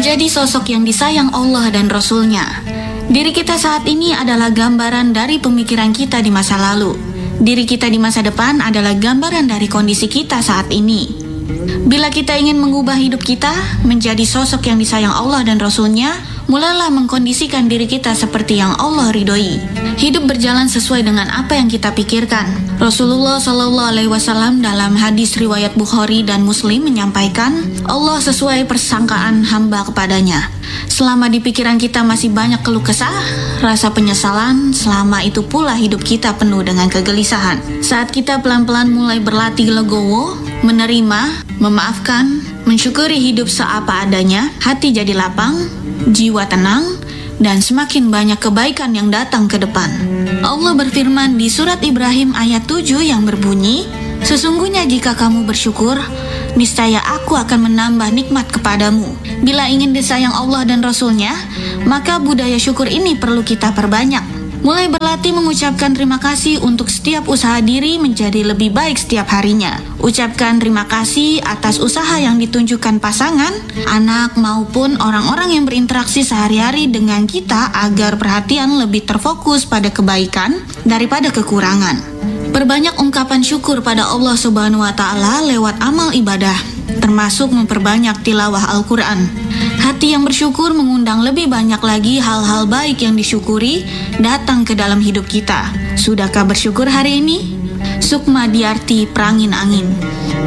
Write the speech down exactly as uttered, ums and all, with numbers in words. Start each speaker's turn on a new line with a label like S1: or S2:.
S1: menjadi sosok yang disayang Allah dan Rasul-Nya. Diri kita saat ini adalah gambaran dari pemikiran kita di masa lalu. Diri kita di masa depan adalah gambaran dari kondisi kita saat ini. Bila kita ingin mengubah hidup kita menjadi sosok yang disayang Allah dan Rasul-Nya, mulailah mengkondisikan diri kita seperti yang Allah ridhoi. Hidup berjalan sesuai dengan apa yang kita pikirkan. Rasulullah shallallahu alaihi wasallam dalam hadis riwayat Bukhari dan Muslim menyampaikan, Allah sesuai persangkaan hamba kepadanya. Selama di pikiran kita masih banyak keluh kesah, rasa penyesalan, selama itu pula hidup kita penuh dengan kegelisahan. Saat kita pelan-pelan mulai berlatih legowo, menerima, memaafkan, mensyukuri hidup seapa adanya, hati jadi lapang, jiwa tenang, dan semakin banyak kebaikan yang datang ke depan. Allah berfirman di surat Ibrahim ayat tujuh yang berbunyi, sesungguhnya jika kamu bersyukur, niscaya aku akan menambah nikmat kepadamu. Bila ingin disayang Allah dan Rasul-Nya, maka budaya syukur ini perlu kita perbanyak. Mulai berlatih mengucapkan terima kasih untuk setiap usaha diri menjadi lebih baik setiap harinya. Ucapkan terima kasih atas usaha yang ditunjukkan pasangan, anak maupun orang-orang yang berinteraksi sehari-hari dengan kita agar perhatian lebih terfokus pada kebaikan daripada kekurangan. Perbanyak ungkapan syukur pada Allah Subhanahu wa Ta'ala lewat amal ibadah, termasuk memperbanyak tilawah Al-Quran. Hati yang bersyukur mengundang lebih banyak lagi hal-hal baik yang disyukuri datang ke dalam hidup kita. Sudahkah bersyukur hari ini? Sukma Diarti Prangin Angin.